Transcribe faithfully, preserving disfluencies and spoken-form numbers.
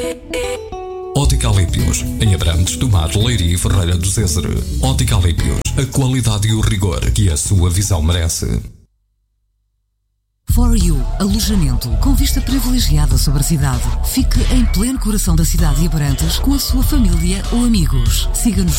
Ótica Alípios, em Abrantes, Tomar, Leiria e Ferreira do César. Ótica Alípios, a qualidade e o rigor que a sua visão merece. For You, alojamento com vista privilegiada sobre a cidade. Fique em pleno coração da cidade de Abrantes com a sua família ou amigos. Siga-nos